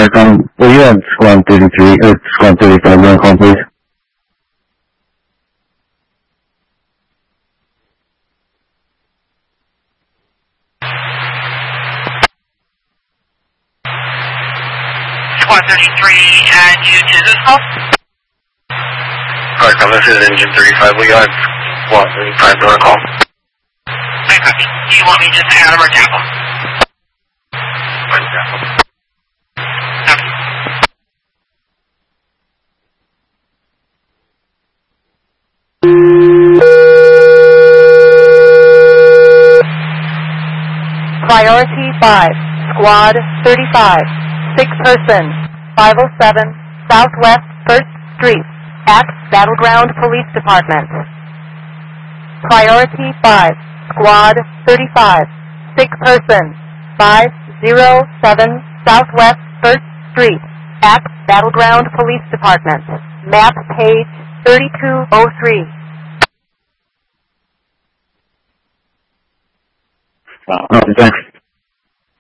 Will you have Squad 33 or Squad 35 on call, please? Squad 33 and you to this call? Alright, this is Engine 35. We got Squad 35 on call. Okay, copy. Do you want me just to add them or tap them? Priority 5, Squad 35, 6 persons, 507 Southwest 1st Street, at Battleground Police Department. Priority 5, Squad 35, 6 persons, 507 Southwest 1st Street, at Battleground Police Department. Map page 3203. Thanks.